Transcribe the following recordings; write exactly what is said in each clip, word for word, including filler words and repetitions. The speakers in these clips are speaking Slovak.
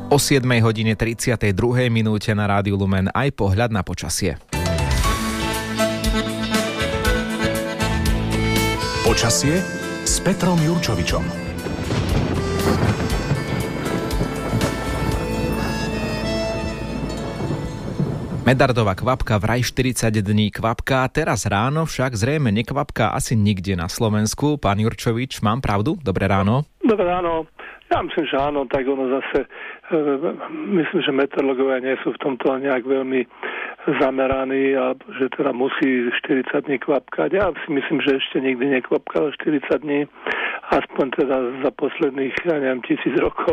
O siedmej hodine tridsiatej druhej minúte na Rádiu Lumen aj pohľad na počasie. Počasie s Petrom Jurčovičom. Medardová kvapka vraj štyridsať dní kvapka, teraz ráno však zrejme nekvapka asi nikde na Slovensku. Pán Jurčovič, mám pravdu? Dobré ráno. Dobré ráno. Ja myslím, že áno, tak ono zase, e, myslím, že meteorológovia nie sú v tomto nejak veľmi zameraní a že teda musí štyridsať dní kvapkať. Ja si myslím, že ešte nikdy nekvapkalo štyridsať dní, aspoň teda za posledných, ja neviem, tisíc rokov.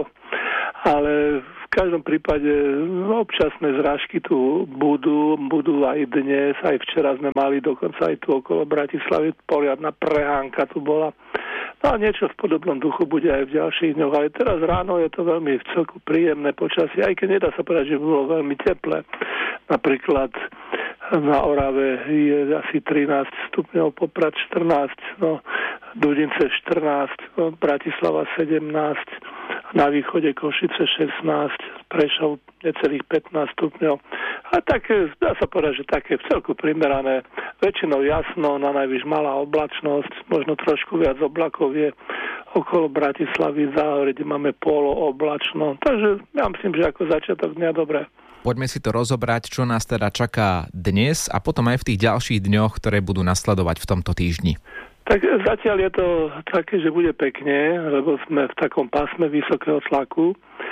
Ale v každom prípade občasné zrážky tu budú, budú aj dnes, aj včera sme mali dokonca aj tu okolo Bratislavy, poriadna prehánka tu bola. No a niečo v podobnom duchu bude aj v ďalších dňoch, ale teraz ráno je to veľmi v celku príjemné počasie, aj keď nedá sa povedať, že bolo veľmi teplé. Napríklad na Orave je asi trinásť stupňov, Poprad štrnásť, no, Dudince štrnásť, no, Bratislava sedemnásť, na východe Košice šestnásť, Prešov necelých pätnásť stupňov. A také, dá sa povedať, že také v celku primerané, väčšinou jasno, na najvyš malá oblačnosť, možno trošku viac oblakov je okolo Bratislavy, Záhore, kde máme polo oblačno. Takže ja myslím, že ako začiatok dňa dobré. Poďme si to rozobrať, čo nás teda čaká dnes a potom aj v tých ďalších dňoch, ktoré budú nasledovať v tomto týždni. Tak zatiaľ je to také, že bude pekne, lebo sme v takom pásme vysokého tlaku,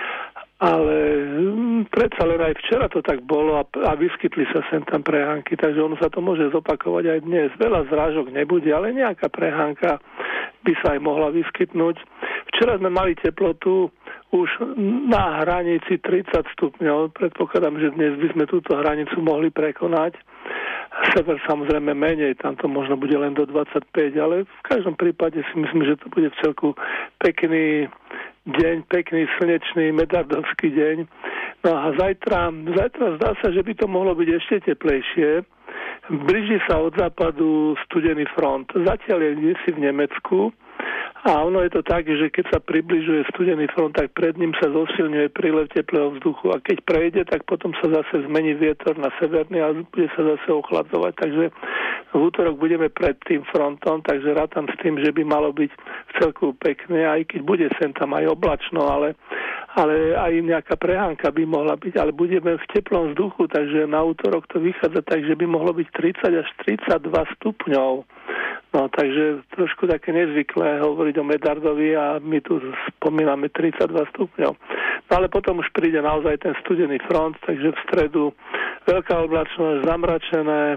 ale predsa len aj včera to tak bolo a, a vyskytli sa sem tam prehánky, takže ono sa to môže zopakovať aj dnes. Veľa zrážok nebude, ale nejaká prehánka by sa aj mohla vyskytnúť. Včera sme mali teplotu už na hranici tridsať stupňov. Predpokladám, že dnes by sme túto hranicu mohli prekonať. Sever samozrejme menej, tam to možno bude len do dvadsaťpäť, ale v každom prípade si myslím, že to bude v celku pekný deň, pekný slnečný medardovský deň. No a zajtra, zajtra zdá sa, že by to mohlo byť ešte teplejšie. Blíži sa od západu studený front. Zatiaľ je dnes v Nemecku a ono je to tak, že keď sa približuje studený front, tak pred ním sa zosilňuje prílev teplého vzduchu a keď prejde, tak potom sa zase zmení vietor na severný a bude sa zase ochladzovať. Takže v útorok budeme pred tým frontom, takže rátam s tým, že by malo byť v celku pekné, aj keď bude sem tam aj oblačno, ale, ale aj nejaká prehánka by mohla byť, ale budeme v teplom vzduchu, takže na útorok to vychádza tak, že by mohlo byť tridsať až tridsaťdva stupňov. No, takže trošku také nezvyklé hovoriť o Medardovi a my tu spomíname tridsaťdva stupňov. No ale potom už príde naozaj ten studený front, takže v stredu veľká oblačnosť, zamračené,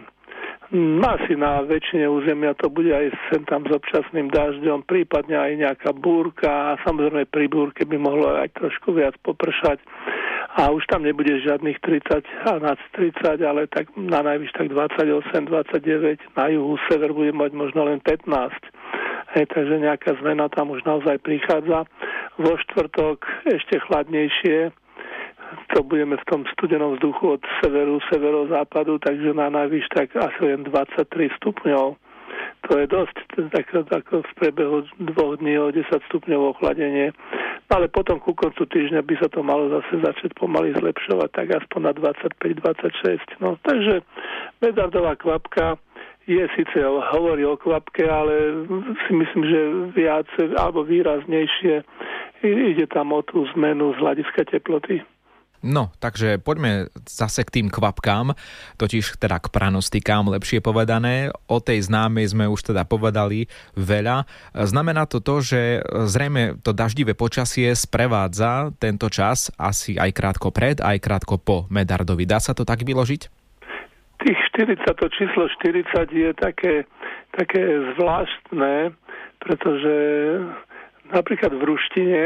asi na väčšine územia to bude aj sem tam s občasným dažďom, prípadne aj nejaká búrka a samozrejme pri búrke by mohlo aj trošku viac popršať. A už tam nebude žiadnych tridsať a nad tridsať, ale tak na najvyš tak dvadsaťosem, dvadsaťdeväť, na juhu sever bude mať možno len pätnásť. Hej, takže nejaká zmena tam už naozaj prichádza. Vo štvrtok ešte chladnejšie, to budeme v tom studenom vzduchu od severu, severozápadu, takže na najvyš tak asi len dvadsaťtri stupňov. To je dosť, tak, ako v priebehu dvoch dní o desať stupňov ochladenie. Ale potom ku koncu týždňa by sa to malo zase začať pomaly zlepšovať, tak aspoň na dvadsaťpäť dvadsaťšesť. No, takže Medardová kvapka je síce hovorí o kvapke, ale si myslím, že viac alebo výraznejšie ide tam o tú zmenu z hľadiska teploty. No, takže poďme zase k tým kvapkám, totiž teda k pranostikám, lepšie povedané. O tej známej sme už teda povedali veľa. Znamená to to, že zrejme to daždivé počasie sprevádza tento čas asi aj krátko pred, aj krátko po Medardovi. Dá sa to tak vyložiť? Tých štyridsať, to číslo štyridsať je také, také zvláštne, pretože napríklad v ruštine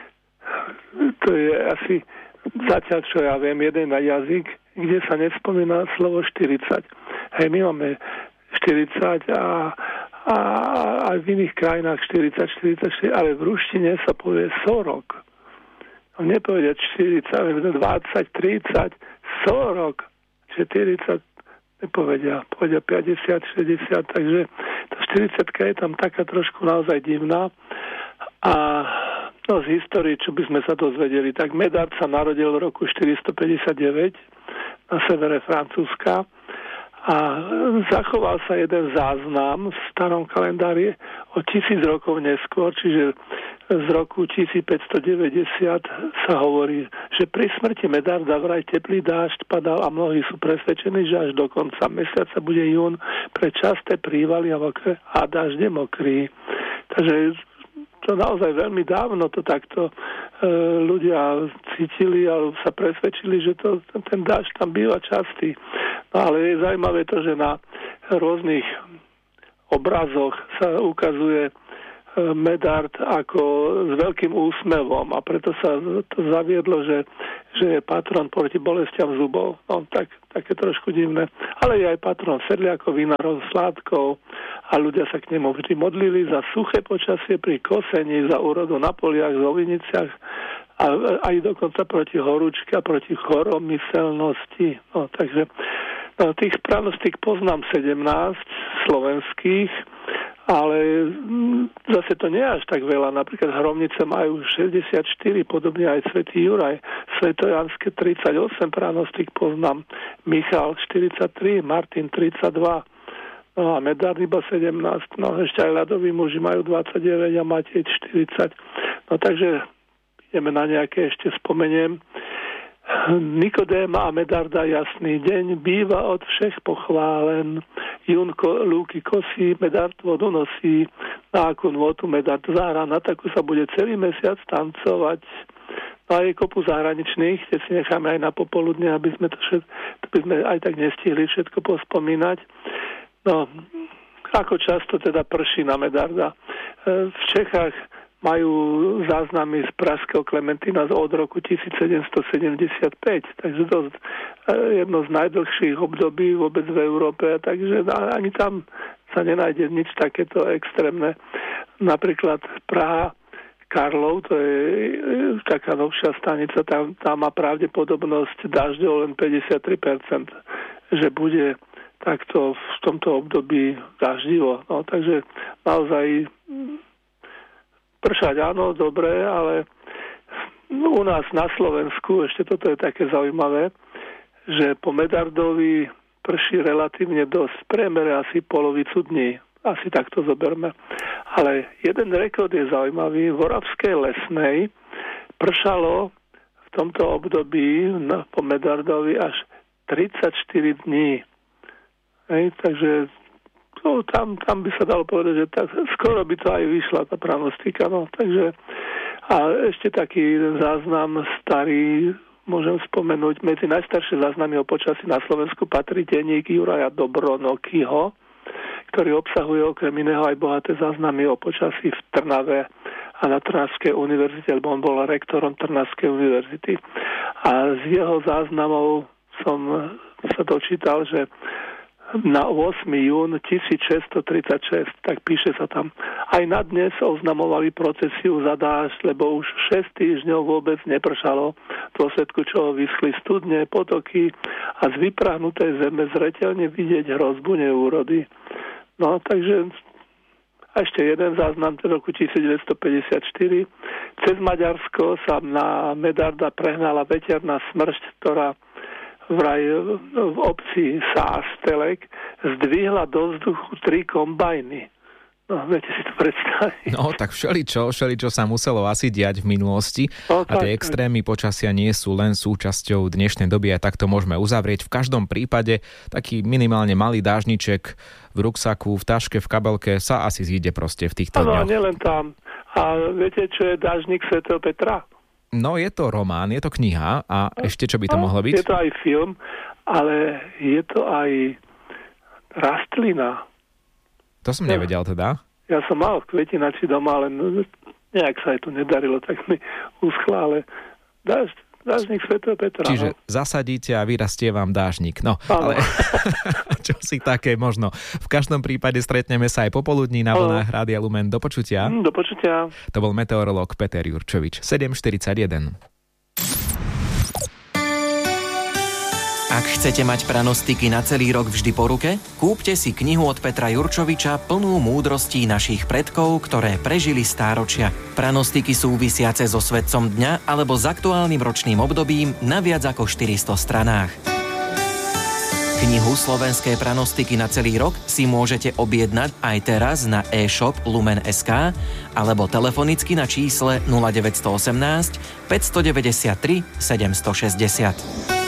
to je asi zatiaľ, čo ja viem, jeden na jazyk, kde sa nespomína slovo štyridsať. Hej, my máme štyridsať a, a, a v iných krajinách štyridsať, štyridsaťštyri, ale v ruštine sa povie sorok. Nepovedia štyridsať, dvadsať, tridsať, sorok, štyridsať, nepovedia, povedia päťdesiat, šesťdesiat, takže tá štyridsaťka je tam taká trošku naozaj divná a No z histórie, čo by sme sa dozvedeli, tak Medard sa narodil v roku štyristopäťdesiatdeväť na severe Francúzska a zachoval sa jeden záznam v starom kalendári o tisíc rokov neskôr, čiže z roku tisícpäťstodeväťdesiat sa hovorí, že pri smrti Medarda vraj teplý dážď padal a mnohí sú presvedčení, že až do konca mesiaca bude jún pre časté prívaly a, mokré, a dážde mokrý. Takže to naozaj veľmi dávno to takto e, ľudia cítili alebo sa presvedčili, že to, ten dážď tam býva častý. No ale je zaujímavé to, že na rôznych obrazoch sa ukazuje Medard ako s veľkým úsmevom a preto sa to zaviedlo, že, že je patron proti bolestiam zubov. No tak, také trošku divné. Ale je aj patron sedliakov, vinárov, sládkov a ľudia sa k nemu vždy modlili za suché počasie pri kosení, za úrodu na poliach, v oviniciach a aj dokonca proti horúčke a proti choromyselnosti. No takže no, tých pranostík poznám sedemnásť slovenských, ale zase to nie je až tak veľa. Napríklad Hromnice majú šesťdesiatštyri, podobne aj svätý Juraj. Svetojanské tridsaťosem pranostík poznám. Michal štyridsaťtri, Martin tridsaťdva, no a Medard iba sedemnásť. No ešte aj ľadoví muži majú dvadsaťdeväť a Matej štyridsať. No takže ideme na nejaké, ešte spomeniem. Nikodéma a Medarda jasný deň býva od všech pochválen. Junko lúky kosí, Medard vodu nosí, na akú nôtu Medard zahra, na takú sa bude celý mesiac tancovať. No a je kopu zahraničných, tie si necháme aj na popoludne, aby sme to všet, aby sme aj tak nestihli všetko pospomínať. No, ako často teda prší na Medarda. V Čechách majú záznamy z pražského Klementína od roku tisícsedemstosedemdesiatpäť, takže to je jedno z najdlhších období vôbec v Európe, takže ani tam sa nenájde nič takéto extrémne. Napríklad Praha Karlov, to je taká novšia stanica, tam, tam má pravdepodobnosť dažďov len päťdesiattri percent, že bude takto v tomto období daždivo. No, takže naozaj pršať áno, dobre, ale u nás na Slovensku, ešte toto je také zaujímavé, že po Medardovi prší relatívne dosť, v priemere asi polovicu dní, asi takto zoberme. Ale jeden rekord je zaujímavý, v Oravskej Lesnej pršalo v tomto období no, po Medardovi až tridsaťštyri dní. Hej, takže no, tam, tam by sa dalo povedať, že tak, skoro by to aj vyšla tá pranostika. No, takže, a ešte taký záznam starý, môžem spomenúť, medzi najstaršie záznamy o počasí na Slovensku patrí denník Juraja Dobronokyho, ktorý obsahuje okrem iného aj bohaté záznamy o počasí v Trnave a na Trnavskej univerzite, lebo on bol rektorom Trnavskej univerzity. A z jeho záznamov som sa dočítal, že na ôsmy jún tisícšesťstotridsaťšesť, tak píše sa tam, aj na dnes oznamovali procesiu za dážď, lebo už šesť týždňov vôbec nepršalo, v dôsledku čoho vyschli studne, potoky a z vyprahnutej zeme zreteľne vidieť hrozbu neúrody. No, takže a ešte jeden záznam v roku tisícdeväťstopäťdesiatštyri. Cez Maďarsko sa na Medarda prehnala veterná smršť, ktorá vraj v obci Sástelek zdvihla do vzduchu tri kombajny. No, viete si to predstaviť. No, tak všeličo, všeličo sa muselo asi diať v minulosti. No, a tie extrémy počasia nie sú len súčasťou dnešnej doby a tak to môžeme uzavrieť. V každom prípade taký minimálne malý dážniček v ruksaku, v taške, v kabelke sa asi zíde proste v týchto dňoch. Áno, a nielen tam. A viete, čo je dážnik svätého Petra? No, je to román, je to kniha a ešte čo by to no, mohlo byť? Je to aj film, ale je to aj rastlina. To som ja, nevedel teda. Ja som mal kvetinači doma, ale nejak sa aj to nedarilo, tak mi uschla, ale dážď, dážnik svätého Petra. Čiže no. zasadíte a vyrastie vám dážnik. No, ale čo si také možno. V každom prípade stretneme sa aj popoludní na vlnách Rádia Lumen. Do počutia. Mm, do počutia. To bol meteorológ Peter Jurčovič. sedem štyridsaťjeden. Ak chcete mať pranostiky na celý rok vždy po ruke, kúpte si knihu od Petra Jurčoviča plnú múdrostí našich predkov, ktoré prežili stáročia. Pranostiky súvisiace so svetcom dňa alebo s aktuálnym ročným obdobím na viac ako štyristo stranách. Knihu Slovenské pranostiky na celý rok si môžete objednať aj teraz na e-shop lumen bodka es ká alebo telefonicky na čísle nula deväť jedna osem päť deväť tri sedem šesť nula.